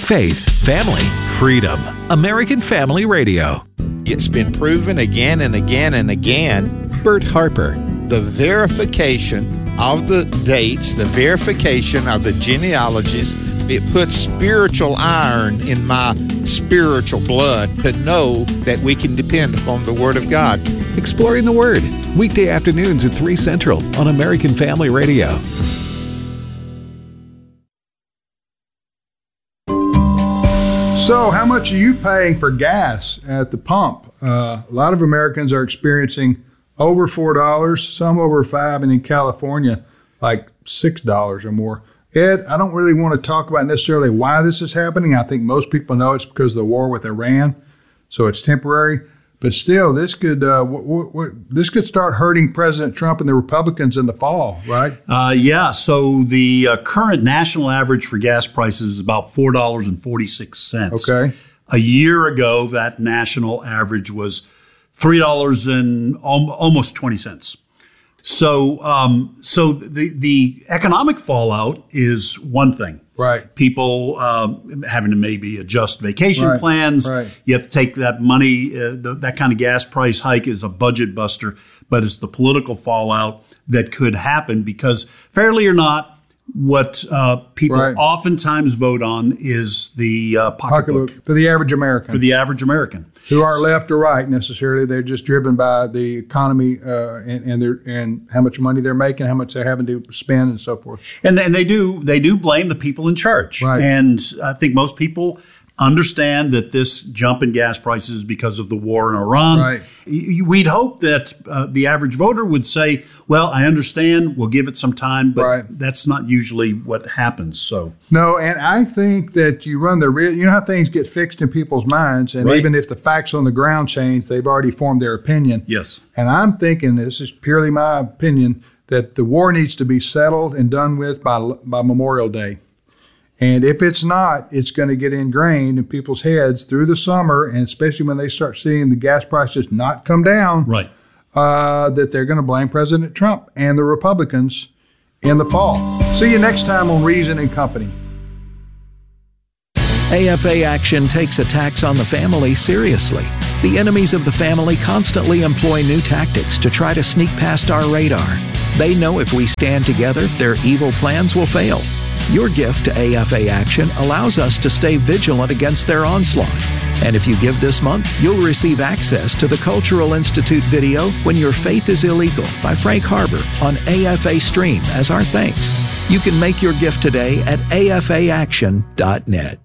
Faith, family, freedom. American Family Radio. It's been proven again and again and again. Bert Harper. The verification of the dates, the verification of the genealogies, it puts spiritual iron in my spiritual blood to know that we can depend upon the Word of God. Exploring the Word, weekday afternoons at 3 Central on American Family Radio. So how much are you paying for gas at the pump? A lot of Americans are experiencing over $4, some over $5, and in California, like $6 or more. Ed, I don't really want to talk about necessarily why this is happening. I think most people know it's because of the war with Iran, so it's temporary. But still, this could start hurting President Trump and the Republicans in the fall, right? Yeah. So the current national average for gas prices is about $4.46. Okay. A year ago, that national average was $3 and almost 20 cents. So the economic fallout is one thing. Right. People having to maybe adjust vacation plans. Right. You have to take that money. That kind of gas price hike is a budget buster, but it's the political fallout that could happen because, fairly or not, what people oftentimes vote on is the pocketbook. For the average American. For the average American. Who aren't left or right necessarily. They're just driven by the economy and how much money they're making, how much they're having to spend, and so forth. And they do blame the people in charge. Right. And I think most people understand that this jump in gas prices is because of the war in Iran. Right. We'd hope that the average voter would say, well, I understand, we'll give it some time, but that's not usually what happens. So no, and I think that you run the risk. You know how things get fixed in people's minds, and even if the facts on the ground change, they've already formed their opinion. Yes. And I'm thinking, this is purely my opinion, that the war needs to be settled and done with by Memorial Day. And if it's not, it's going to get ingrained in people's heads through the summer, and especially when they start seeing the gas prices not come down, that they're going to blame President Trump and the Republicans in the fall. See you next time on Reason and Company. AFA Action takes attacks on the family seriously. The enemies of the family constantly employ new tactics to try to sneak past our radar. They know if we stand together, their evil plans will fail. Your gift to AFA Action allows us to stay vigilant against their onslaught. And if you give this month, you'll receive access to the Cultural Institute video When Your Faith is Illegal by Frank Harbor on AFA Stream as our thanks. You can make your gift today at afaaction.net.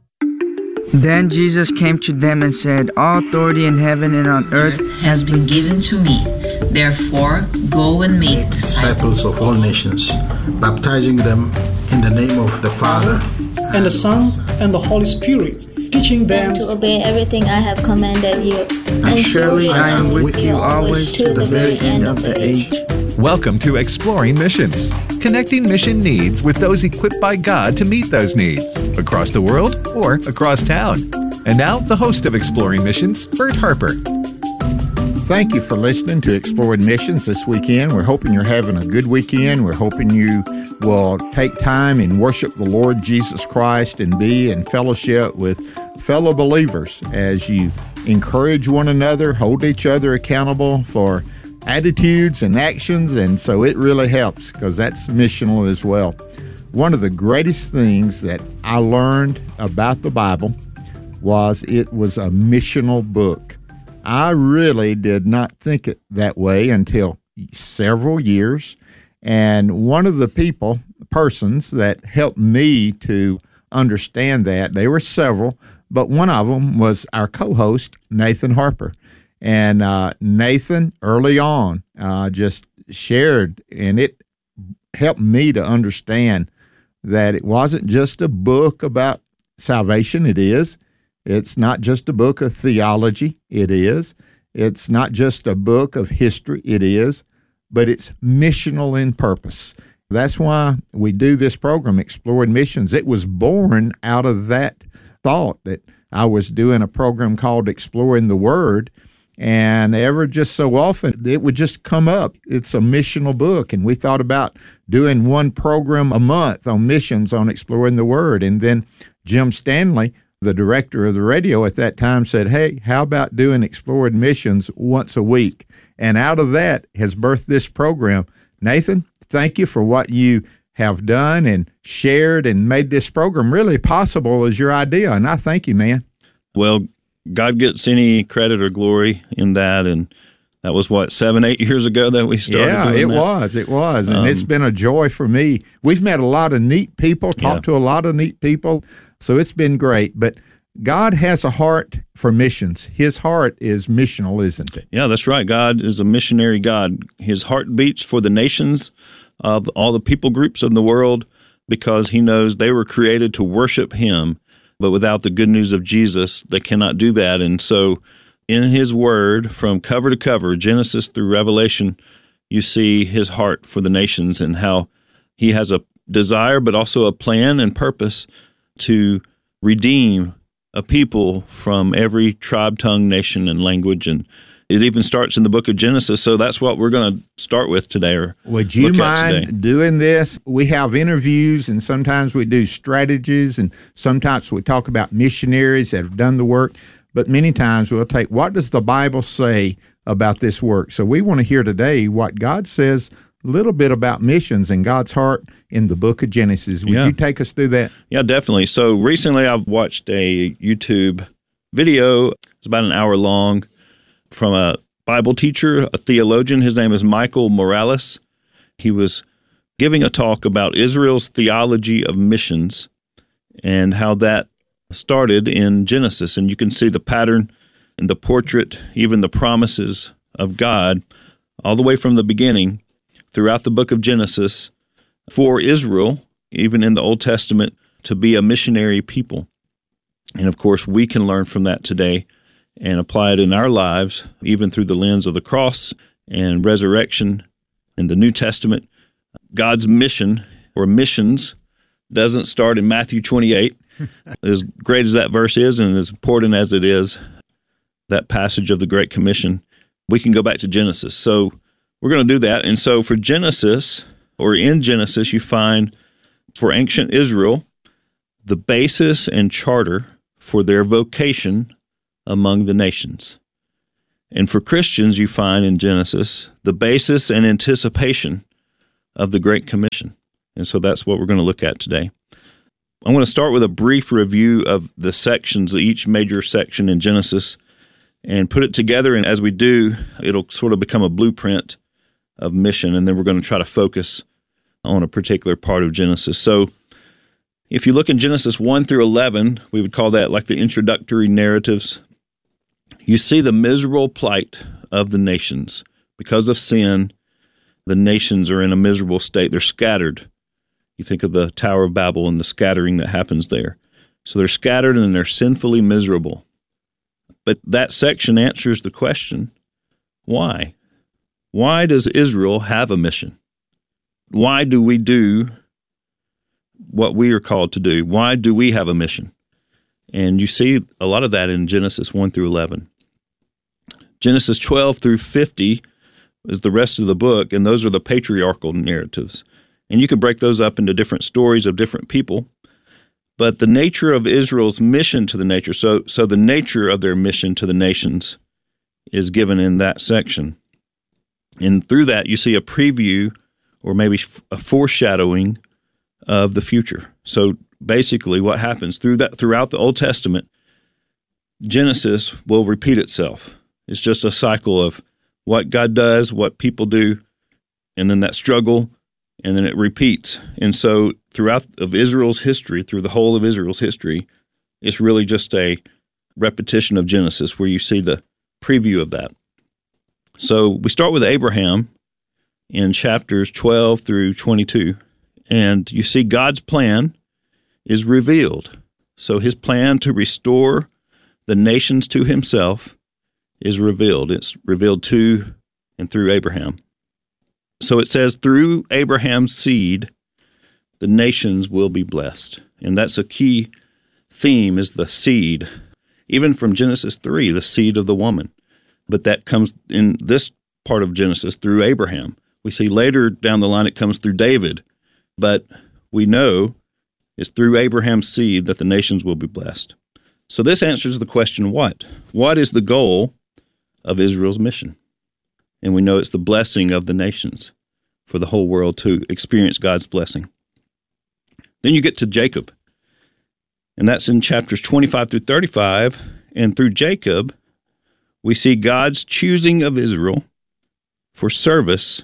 Then Jesus came to them and said, "All authority in heaven and on earth has been given to me. Therefore, go and make disciples of all nations, baptizing them in the name of the Father, and the Son, and the Holy Spirit, teaching them to obey everything I have commanded you. And surely I am with you always to the very end of the age." Welcome to Exploring Missions, connecting mission needs with those equipped by God to meet those needs, across the world or across town. And now, the host of Exploring Missions, Bert Harper. Thank you for listening to Exploring Missions this weekend. We're hoping you're having a good weekend. We're hoping you will take time and worship the Lord Jesus Christ and be in fellowship with fellow believers as you encourage one another, hold each other accountable for attitudes and actions, and so it really helps because that's missional as well. One of the greatest things that I learned about the Bible was it was a missional book. I really did not think it that way until several years, and one of the persons that helped me to understand that, there were several, but one of them was our co-host, Nathan Harper. And Nathan, early on, just shared, and it helped me to understand that it wasn't just a book about salvation. It is. It's not just a book of theology. It is. It's not just a book of history. It is. But it's missional in purpose. That's why we do this program, Exploring Missions. It was born out of that thought that I was doing a program called Exploring the Word, and ever just so often it would just come up. It's a missional book, and we thought about doing one program a month on missions on Exploring the Word. And then Jim Stanley the director of the radio at that time said, hey, how about doing Explored Missions once a week? And out of that has birthed this program. Nathan, thank you for what you have done and shared and made this program really possible as your idea. And I thank you, man. Well, God gets any credit or glory in that. And that was, 7-8 years ago that we started doing that? It was. And it's been a joy for me. We've met a lot of neat people, talked to a lot of neat people. So it's been great. But God has a heart for missions. His heart is missional, isn't it? Yeah, that's right. God is a missionary God. His heart beats for the nations of all the people groups in the world because he knows they were created to worship him. But without the good news of Jesus, they cannot do that. And so in his word, from cover to cover, Genesis through Revelation, you see his heart for the nations and how he has a desire, but also a plan and purpose to redeem a people from every tribe, tongue, nation, and language. And it even starts in the book of Genesis. So that's what we're going to start with today. Would you mind doing this? We have interviews, and sometimes we do strategies, and sometimes we talk about missionaries that have done the work. But many times we'll take, what does the Bible say about this work? So we want to hear today what God says a little bit about missions and God's heart in the book of Genesis. Would you take us through that? Yeah, definitely. So recently I've watched a YouTube video. It's about an hour long from a Bible teacher, a theologian. His name is Michael Morales. He was giving a talk about Israel's theology of missions and how that started in Genesis. And you can see the pattern and the portrait, even the promises of God, all the way from the beginning throughout the book of Genesis for Israel, even in the Old Testament, to be a missionary people. And of course, we can learn from that today and apply it in our lives, even through the lens of the cross and resurrection in the New Testament. God's mission, or missions, doesn't start in Matthew 28. As great as that verse is and as important as it is, that passage of the Great Commission, we can go back to Genesis. So we're going to do that. And so for Genesis, or in Genesis, you find for ancient Israel the basis and charter for their vocation among the nations. And for Christians, you find in Genesis the basis and anticipation of the Great Commission. And so that's what we're going to look at today. I'm going to start with a brief review of the sections, each major section in Genesis, and put it together. And as we do, it'll sort of become a blueprint of mission. And then we're going to try to focus on a particular part of Genesis. So if you look in Genesis 1 through 11, we would call that like the introductory narratives. You see the miserable plight of the nations. Because of sin, the nations are in a miserable state. They're scattered. You think of the Tower of Babel and the scattering that happens there. So they're scattered and they're sinfully miserable. But that section answers the question, why? Why does Israel have a mission? Why do we do what we are called to do? Why do we have a mission? And you see a lot of that in Genesis 1 through 11. Genesis 12 through 50 is the rest of the book, and those are the patriarchal narratives. And you could break those up into different stories of different people. But the nature of Israel's mission to the nature, so the nature of their mission to the nations is given in that section. And through that, you see a preview or maybe a foreshadowing of the future. So basically what happens throughout the Old Testament, Genesis will repeat itself. It's just a cycle of what God does, what people do, and then that struggle, and then it repeats. And so throughout of Israel's history, through the whole of Israel's history, it's really just a repetition of Genesis where you see the preview of that. So we start with Abraham in chapters 12 through 22, and you see God's plan is revealed. So his plan to restore the nations to himself is revealed. It's revealed to and through Abraham. So it says, through Abraham's seed, the nations will be blessed. And that's a key theme, is the seed. Even from Genesis 3, the seed of the woman. But that comes in this part of Genesis through Abraham. We see later down the line it comes through David. But we know it's through Abraham's seed that the nations will be blessed. So this answers the question, what? What is the goal of Israel's mission? And we know it's the blessing of the nations, for the whole world to experience God's blessing. Then you get to Jacob, and that's in chapters 25 through 35. And through Jacob, we see God's choosing of Israel for service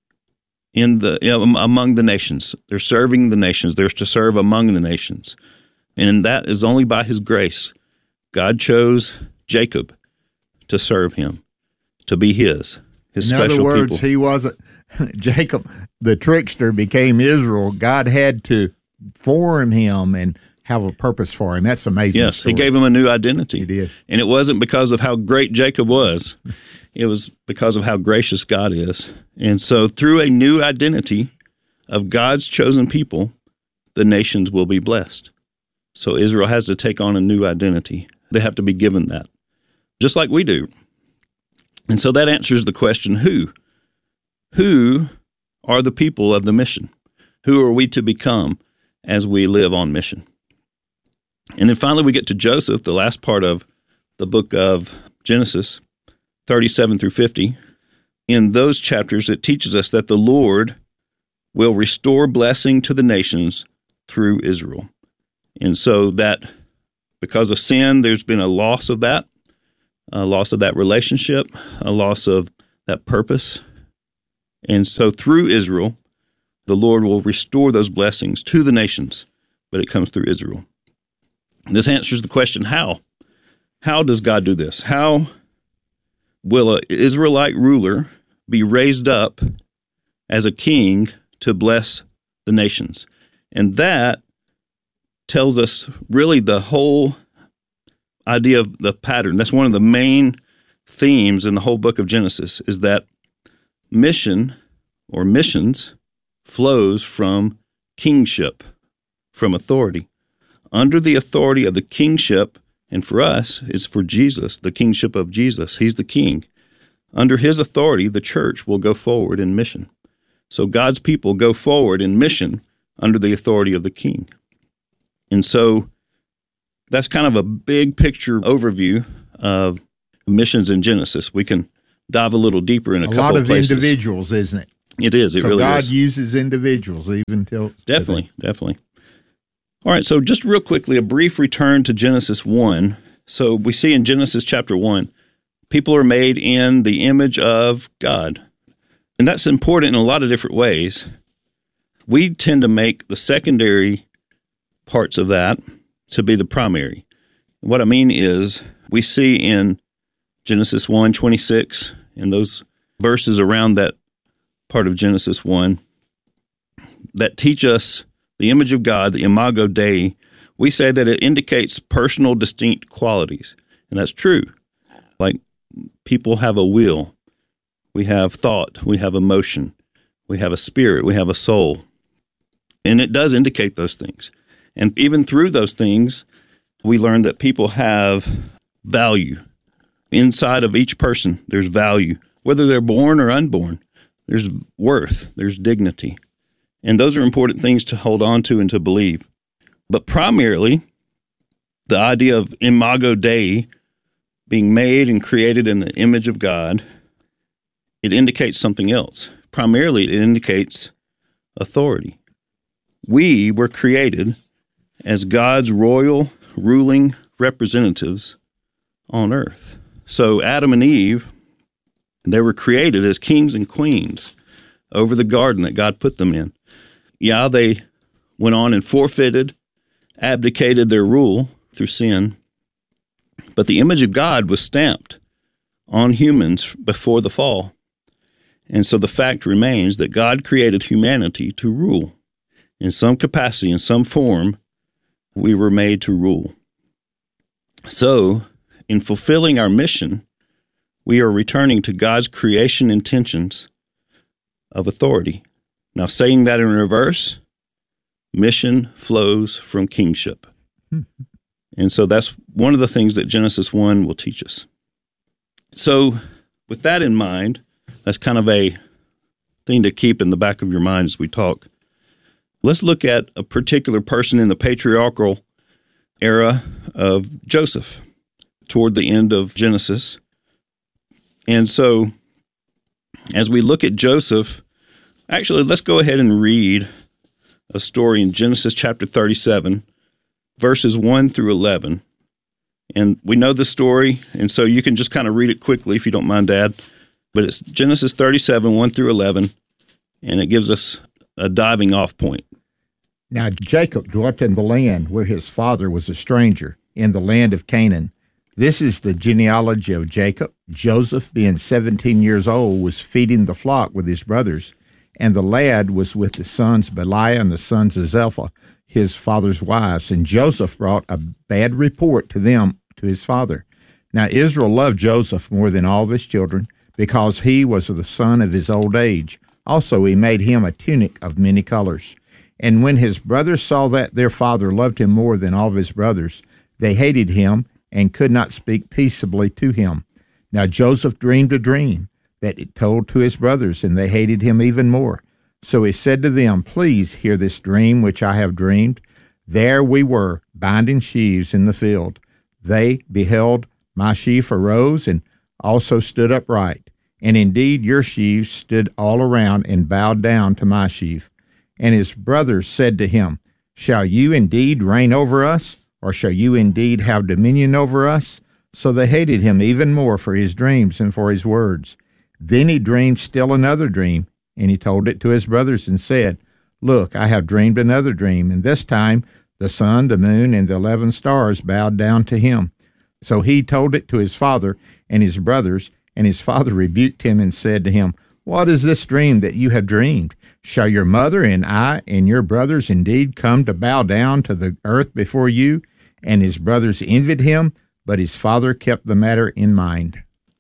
among the nations. They're serving the nations. They're to serve among the nations. And that is only by his grace. God chose Jacob to serve him, to be his special people. In other words, he wasn't, Jacob, the trickster, became Israel. God had to form him and have a purpose for him. That's amazing. Yes, story. He gave him a new identity. He did. And it wasn't because of how great Jacob was. It was because of how gracious God is. And so through a new identity of God's chosen people, the nations will be blessed. So Israel has to take on a new identity. They have to be given that, just like we do. And so that answers the question, who? Who are the people of the mission? Who are we to become as we live on mission? And then finally we get to Joseph, the last part of the book of Genesis, 37 through 50. In those chapters, it teaches us that the Lord will restore blessing to the nations through Israel. And so that because of sin, there's been a loss of that relationship, a loss of that purpose. And so through Israel, the Lord will restore those blessings to the nations, but it comes through Israel. This answers the question, how? How does God do this? How will an Israelite ruler be raised up as a king to bless the nations? And that tells us really the whole idea of the pattern. That's one of the main themes in the whole book of Genesis, is that mission or missions flows from kingship, from authority. Under the authority of the kingship, and for us, it's for Jesus, the kingship of Jesus. He's the king. Under his authority, the church will go forward in mission. So God's people go forward in mission under the authority of the king. And so that's kind of a big picture overview of missions in Genesis. We can dive a little deeper in a couple of places. A lot of individuals, isn't it? It is. It really is. So God uses individuals even till... Definitely. All right, so just real quickly, a brief return to Genesis 1. So we see in Genesis chapter 1, people are made in the image of God. And that's important in a lot of different ways. We tend to make the secondary parts of that to be the primary. What I mean is, we see in Genesis 1:26, and those verses around that part of Genesis 1, that teach us the image of God, the imago Dei. We say that it indicates personal, distinct qualities. And that's true. Like, people have a will. We have thought. We have emotion. We have a spirit. We have a soul. And it does indicate those things. And even through those things, we learn that people have value. Inside of each person, there's value. Whether they're born or unborn, there's worth, there's dignity. And those are important things to hold on to and to believe. But primarily, the idea of imago Dei, being made and created in the image of God, it indicates something else. Primarily, it indicates authority. We were created as God's royal, ruling representatives on earth. So Adam and Eve, they were created as kings and queens over the garden that God put them in. Yeah, they went on and abdicated their rule through sin, but the image of God was stamped on humans before the fall. And so the fact remains that God created humanity to rule. In some capacity, in some form, we were made to rule. So, in fulfilling our mission, we are returning to God's creation intentions of authority. Now, saying that in reverse, mission flows from kingship. And so that's one of the things that Genesis 1 will teach us. So with that in mind, that's kind of a thing to keep in the back of your mind as we talk. Let's look at a particular person in the patriarchal era of Joseph toward the end of Genesis. And so as we look at Joseph, actually, let's go ahead and read a story in Genesis chapter 37, verses 1 through 11. And we know the story, and so you can just kind of read it quickly if you don't mind, Dad. But it's Genesis 37, 1 through 11, and it gives us a diving off point. Now Jacob dwelt in the land where his father was a stranger, in the land of Canaan. This is the genealogy of Jacob. Joseph, being 17 years old, was feeding the flock with his brothers, and the lad was with the sons Belial and the sons of Zilpah, his father's wives. And Joseph brought a bad report to them, to his father. Now Israel loved Joseph more than all of his children, because he was the son of his old age. Also he made him a tunic of many colors. And when his brothers saw that their father loved him more than all of his brothers, they hated him and could not speak peaceably to him. Now Joseph dreamed a dream that it told to his brothers, and they hated him even more. So he said to them, "Please hear this dream which I have dreamed. There we were, binding sheaves in the field. They beheld my sheaf arose and also stood upright. And indeed your sheaves stood all around and bowed down to my sheaf. And his brothers said to him, Shall you indeed reign over us? Or shall you indeed have dominion over us?" So they hated him even more for his dreams and for his words. Then he dreamed still another dream, and he told it to his brothers and said, "Look, I have dreamed another dream, and this time the sun, the moon, and the 11 stars bowed down to him." So he told it to his father and his brothers, and his father rebuked him and said to him, "What is this dream that you have dreamed? Shall your mother and I and your brothers indeed come to bow down to the earth before you?" And his brothers envied him, but his father kept the matter in mind.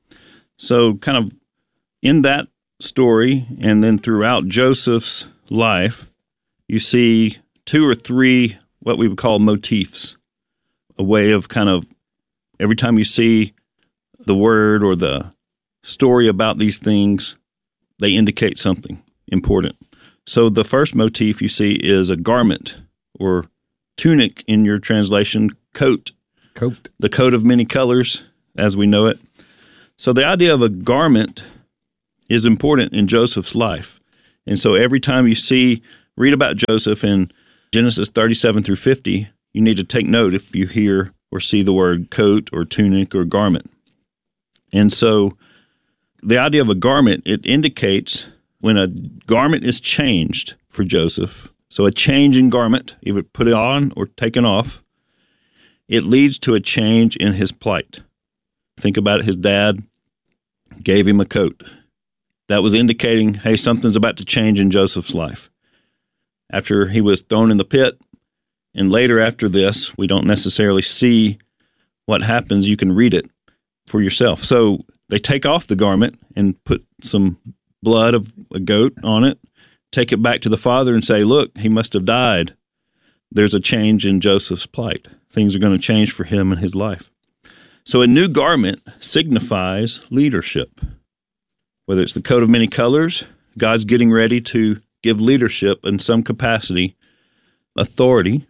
So kind of in that story, and then throughout Joseph's life, you see 2 or 3 what we would call motifs, a way of kind of every time you see the word or the story about these things, they indicate something important. So the first motif you see is a garment, or tunic in your translation, coat. The coat of many colors, as we know it. So the idea of a garment is important in Joseph's life. And so every time you read about Joseph in Genesis 37 through 50, you need to take note if you hear or see the word coat or tunic or garment. And so the idea of a garment, it indicates when a garment is changed for Joseph. So a change in garment, either put it on or taken off, it leads to a change in his plight. Think about it, his dad gave him a coat. That was indicating, hey, something's about to change in Joseph's life. After he was thrown in the pit, and later after this, we don't necessarily see what happens. You can read it for yourself. So they take off the garment and put some blood of a goat on it, take it back to the father and say, look, he must have died. There's a change in Joseph's plight. Things are going to change for him in his life. So a new garment signifies leadership. Whether it's the coat of many colors, God's getting ready to give leadership in some capacity, authority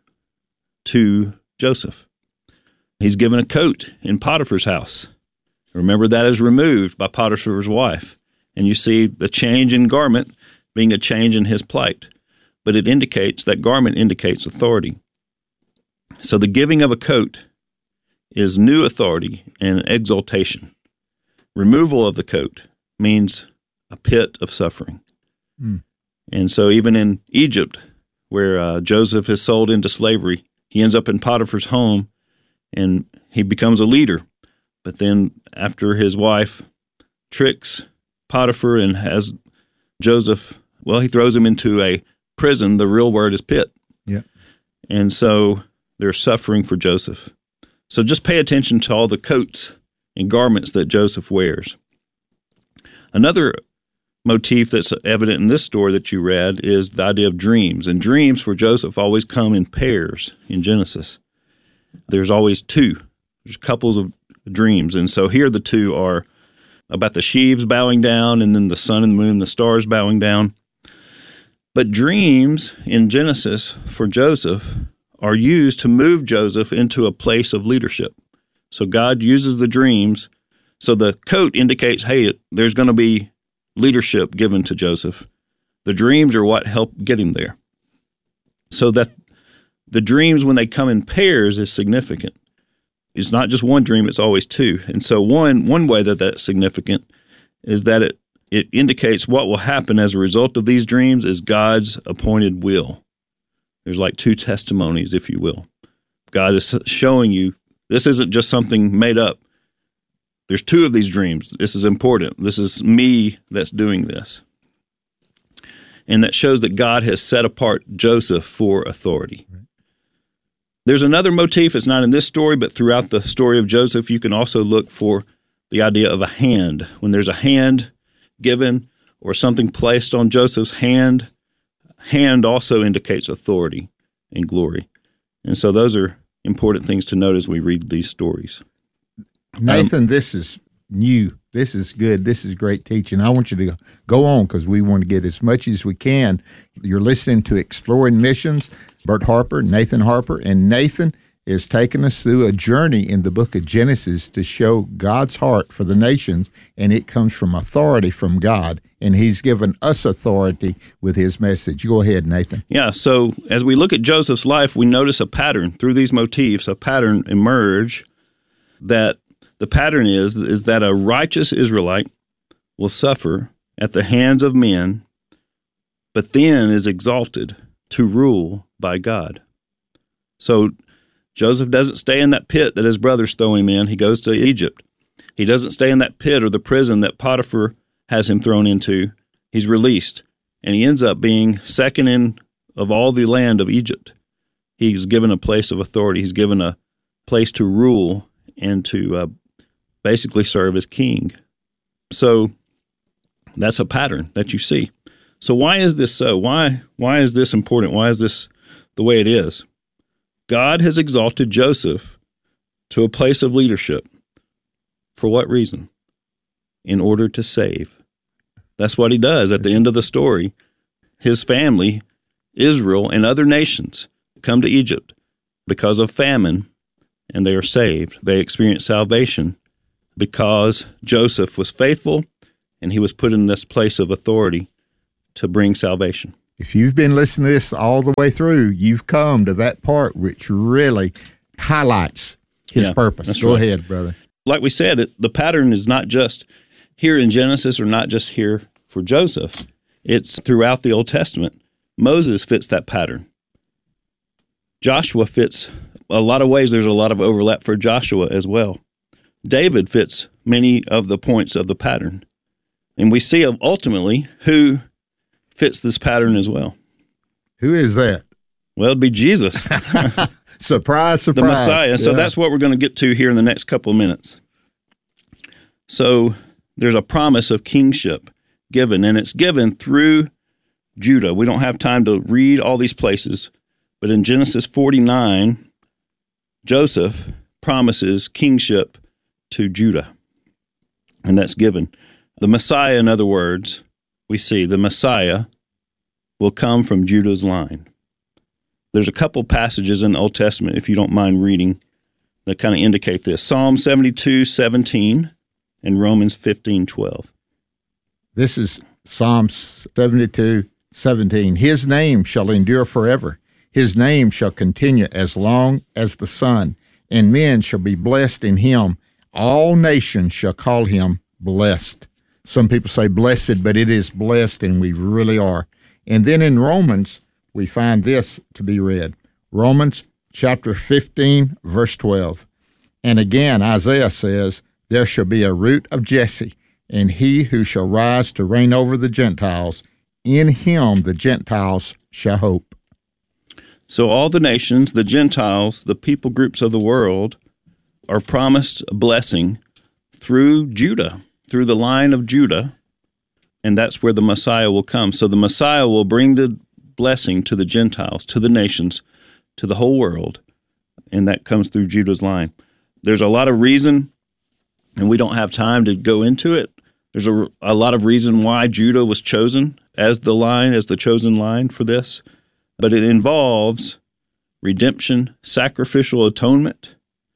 to Joseph. He's given a coat in Potiphar's house. Remember, that is removed by Potiphar's wife. And you see the change in garment being a change in his plight. But it indicates, that garment indicates authority. So the giving of a coat is new authority and exaltation. Removal of the coat means a pit of suffering. And so even in Egypt, where Joseph is sold into slavery, he ends up in Potiphar's home and he becomes a leader. But then after his wife tricks Potiphar and has Joseph, well, he throws him into a prison. The real word is pit. Yeah. And so there's suffering for Joseph. So just pay attention to all the coats and garments that Joseph wears. Another motif that's evident in this story that you read is the idea of dreams. And dreams for Joseph always come in pairs in Genesis. There's always 2. There's couples of dreams. And so here the 2 are about the sheaves bowing down and then the sun and the moon, the stars bowing down. But dreams in Genesis for Joseph are used to move Joseph into a place of leadership. So God uses the dreams. So the coat indicates, hey, there's going to be leadership given to Joseph. The dreams are what help get him there. So that the dreams, when they come in pairs, is significant. It's not just one dream, it's always two. And so one way that that's significant is that it indicates what will happen as a result of these dreams is God's appointed will. There's like two testimonies, if you will. God is showing you this isn't just something made up. There's two of these dreams. This is important. This is me that's doing this. And that shows that God has set apart Joseph for authority. Right. There's another motif. It's not in this story, but throughout the story of Joseph, you can also look for the idea of a hand. When there's a hand given or something placed on Joseph's hand also indicates authority and glory. And so those are important things to note as we read these stories. Nathan, this is new. This is good. This is great teaching. I want you to go on because we want to get as much as we can. You're listening to Exploring Missions, Bert Harper, Nathan Harper, and Nathan is taking us through a journey in the book of Genesis to show God's heart for the nations, and it comes from authority from God, and he's given us authority with his message. Go ahead, Nathan. Yeah, so as we look at Joseph's life, we notice a pattern through these motifs, a pattern emerge that the pattern is that a righteous Israelite will suffer at the hands of men, but then is exalted to rule by God. So Joseph doesn't stay in that pit that his brothers throw him in. He goes to Egypt. He doesn't stay in that pit or the prison that Potiphar has him thrown into. He's released, and he ends up being second in of all the land of Egypt. He's given a place of authority. He's given a place to rule and to basically serve as king. So that's a pattern that you see. So why is this so? Why is this important? Why is this the way it is? God has exalted Joseph to a place of leadership. For what reason? In order to save. That's what he does at the end of the story. His family, Israel, and other nations come to Egypt because of famine, and they are saved. They experience salvation because Joseph was faithful, and he was put in this place of authority to bring salvation. If you've been listening to this all the way through, you've come to that part which really highlights his purpose. Go ahead, brother. Like we said, the pattern is not just here in Genesis or not just here for Joseph. It's throughout the Old Testament. Moses fits that pattern. Joshua fits a lot of ways. There's a lot of overlap for Joshua as well. David fits many of the points of the pattern. And we see ultimately who fits this pattern as well. Who is that? Well, it'd be Jesus. Surprise, surprise. The Messiah. So that's what we're going to get to here in the next couple of minutes. So there's a promise of kingship given, and it's given through Judah. We don't have time to read all these places, but in Genesis 49, Joseph promises kingship to Judah, and that's given. The Messiah, in other words, we see the Messiah will come from Judah's line. There's a couple passages in the Old Testament, if you don't mind reading, that kind of indicate this. Psalm 72:17 and Romans 15:12. This is Psalm 72:17. His name shall endure forever. His name shall continue as long as the sun, and men shall be blessed in him. All nations shall call him blessed. Some people say blessed, but it is blessed, and we really are. And then in Romans, we find this to be read. Romans chapter 15, verse 12. And again, Isaiah says, there shall be a root of Jesse, and he who shall rise to reign over the Gentiles, in him the Gentiles shall hope. So all the nations, the Gentiles, the people groups of the world, are promised a blessing through Judah, through the line of Judah, and that's where the Messiah will come. So the Messiah will bring the blessing to the Gentiles, to the nations, to the whole world, and that comes through Judah's line. There's a lot of reason, and we don't have time to go into it. There's a lot of reason why Judah was chosen as the chosen line for this, but it involves redemption, sacrificial atonement,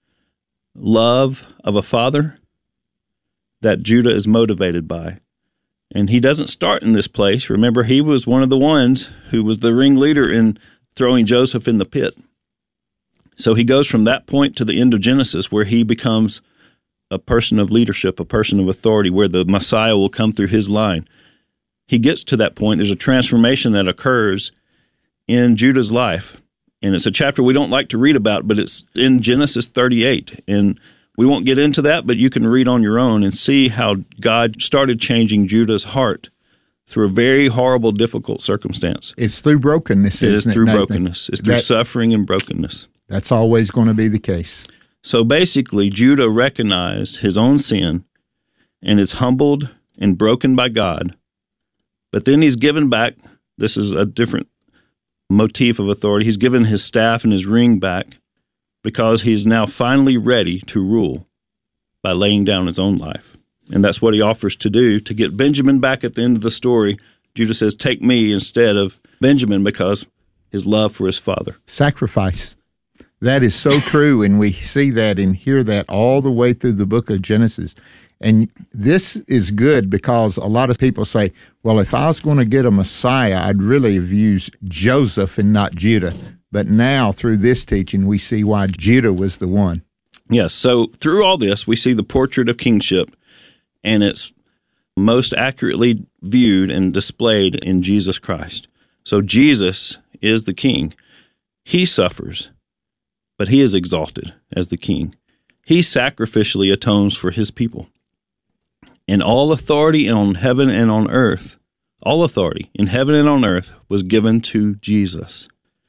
love of a father that Judah is motivated by. And he doesn't start in this place. Remember, he was one of the ones who was the ringleader in throwing Joseph in the pit. So he goes from that point to the end of Genesis, where he becomes a person of leadership, a person of authority, where the Messiah will come through his line. He gets to that point. There's a transformation that occurs in Judah's life. And it's a chapter we don't like to read about, but it's in Genesis 38. And we won't get into that, but you can read on your own and see how God started changing Judah's heart through a very horrible, difficult circumstance. It's through brokenness, isn't it? It is through Nathan? brokenness. It's through suffering and brokenness. That's always going to be the case. So basically, Judah recognized his own sin and is humbled and broken by God. But then he's given back, this is a different motif of authority, he's given his staff and his ring back because he's now finally ready to rule by laying down his own life. And that's what he offers to do to get Benjamin back at the end of the story. Judah says, take me instead of Benjamin, because his love for his father. Sacrifice. That is so true, and we see that and hear that all the way through the book of Genesis. And this is good because a lot of people say, well, if I was going to get a Messiah, I'd really have used Joseph and not Judah. But now, through this teaching, we see why Judah was the one. Yes, so through all this, we see the portrait of kingship, and it's most accurately viewed and displayed in Jesus Christ. So Jesus is the king. He suffers, but he is exalted as the king. He sacrificially atones for his people. And all authority on heaven and on earth, all authority in heaven and on earth was given to Jesus.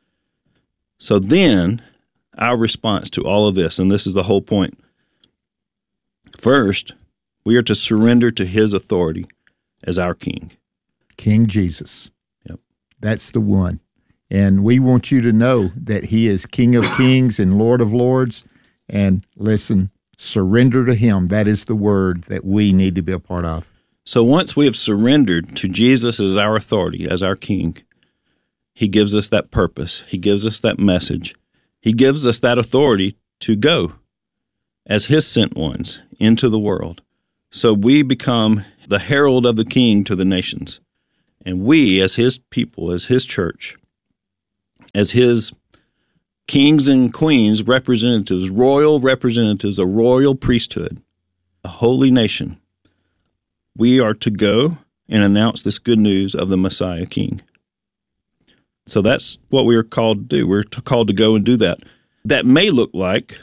So then, our response to all of this, and this is the whole point. First, we are to surrender to his authority as our king. King Jesus. Yep. That's the one. And we want you to know that he is King of Kings and Lord of Lords. And listen, surrender to him. That is the word that we need to be a part of. So once we have surrendered to Jesus as our authority, as our king, he gives us that purpose. He gives us that message. He gives us that authority to go as his sent ones into the world. So we become the herald of the king to the nations. And we, as his people, as his church, as his kings and queens, representatives, royal representatives, a royal priesthood, a holy nation, we are to go and announce this good news of the Messiah King. So that's what we are called to do. We're called to go and do that. That may look like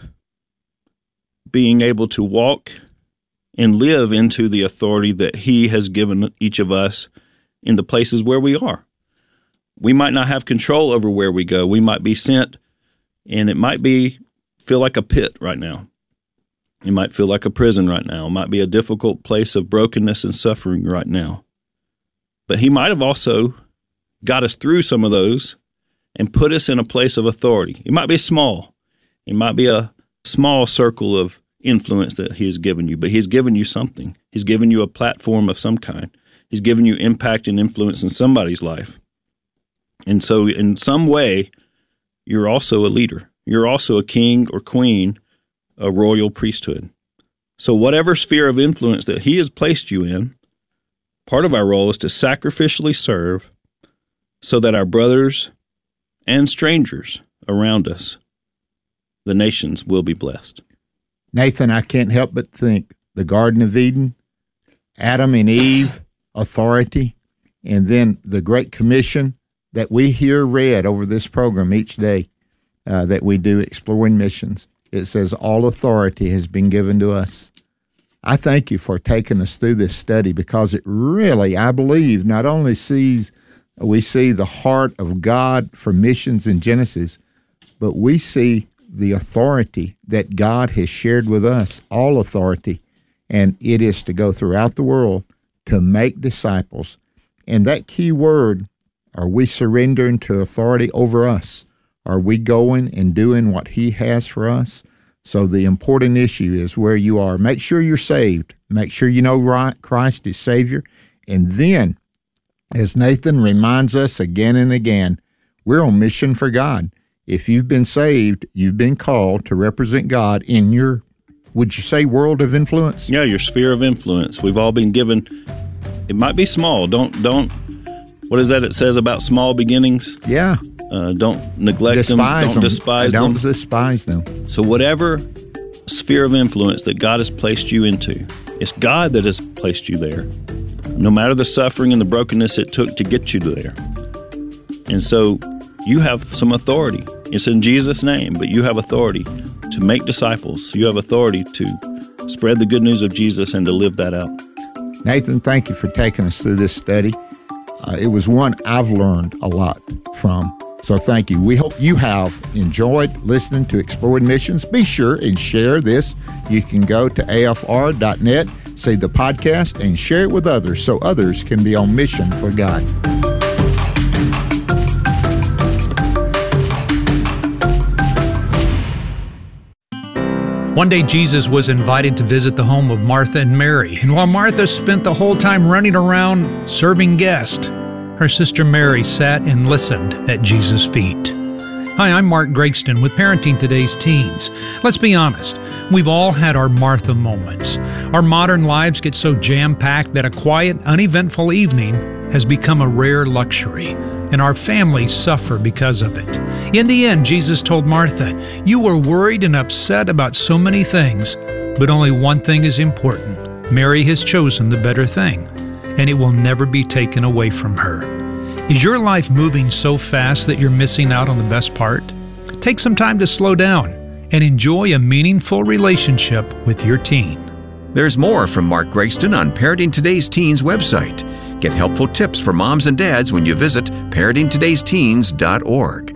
being able to walk and live into the authority that he has given each of us in the places where we are. We might not have control over where we go. We might be sent, and it might feel like a pit right now. It might feel like a prison right now. It might be a difficult place of brokenness and suffering right now. But he might have also got us through some of those and put us in a place of authority. It might be small. It might be a small circle of influence that he has given you, but he's given you something. He's given you a platform of some kind. He's given you impact and influence in somebody's life. And so in some way, you're also a leader. You're also a king or queen, a royal priesthood. So whatever sphere of influence that he has placed you in, part of our role is to sacrificially serve so that our brothers and strangers around us, the nations, will be blessed. Nathan, I can't help but think the Garden of Eden, Adam and Eve, authority, and then the Great Commission that we hear read over this program each day that we do Exploring Missions. It says all authority has been given to us. I thank you for taking us through this study because it really, I believe, not only we see the heart of God for missions in Genesis, but we see the authority that God has shared with us, all authority, and it is to go throughout the world to make disciples. And that key word, are we surrendering to authority over us? Are we going and doing what he has for us? So the important issue is where you are. Make sure you're saved. Make sure you know Christ is Savior. And then, as Nathan reminds us again and again, we're on mission for God. if you've been saved, you've been called to represent God in your, would you say, world of influence? Yeah, your sphere of influence. We've all been given, it might be small. Don't, what is that it says about small beginnings? Yeah. Don't neglect them. Don't despise them. Don't despise them. So whatever sphere of influence that God has placed you into, it's God that has placed you there. No matter the suffering and the brokenness it took to get you there. And so you have some authority. It's in Jesus' name, but you have authority to make disciples. You have authority to spread the good news of Jesus and to live that out. Nathan, thank you for taking us through this study. It was one I've learned a lot from. So thank you. We hope you have enjoyed listening to Exploring Missions. Be sure and share this. You can go to afr.net, see the podcast, and share it with others so others can be on mission for God. One day, Jesus was invited to visit the home of Martha and Mary, and while Martha spent the whole time running around serving guests, her sister Mary sat and listened at Jesus' feet. Hi, I'm Mark Gregston with Parenting Today's Teens. Let's be honest, we've all had our Martha moments. Our modern lives get so jam-packed that a quiet, uneventful evening has become a rare luxury, and our families suffer because of it. In the end, Jesus told Martha, "You were worried and upset about so many things, but only one thing is important. Mary has chosen the better thing, and it will never be taken away from her." Is your life moving so fast that you're missing out on the best part? Take some time to slow down and enjoy a meaningful relationship with your teen. There's more from Mark Gregston on Parenting Today's Teens website. Get helpful tips for moms and dads when you visit parentingtodaysteens.org.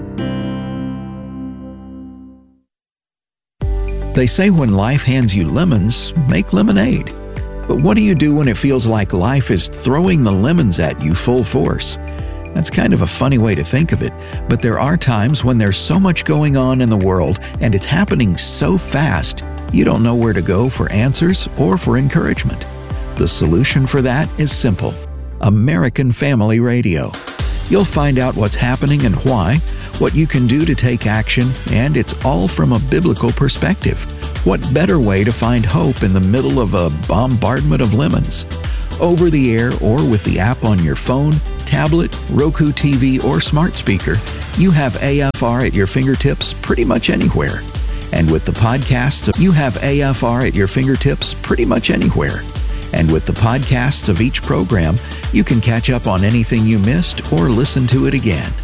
They say when life hands you lemons, make lemonade. But what do you do when it feels like life is throwing the lemons at you full force? That's kind of a funny way to think of it, but there are times when there's so much going on in the world and it's happening so fast, you don't know where to go for answers or for encouragement. The solution for that is simple: American Family Radio. You'll find out what's happening and why, what you can do to take action, and it's all from a biblical perspective. What better way to find hope in the middle of a bombardment of lemons? Over the air or with the app on your phone, tablet, Roku TV, or smart speaker, you have AFR at your fingertips pretty much anywhere. And with the podcasts, you have AFR at your fingertips pretty much anywhere. And with the podcasts of each program, you can catch up on anything you missed or listen to it again.